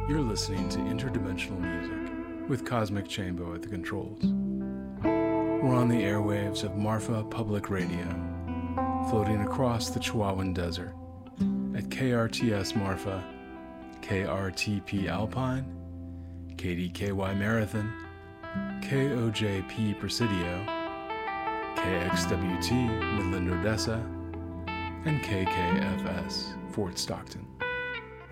You're listening to Interdimensional Music with Cosmic Chambo at the controls. We're on the airwaves of Marfa Public Radio, floating across the Chihuahuan Desert at KRTS Marfa, KRTP Alpine, KDKY Marathon, KOJP Presidio, KXWT Midland Odessa, and KKFS Fort Stockton.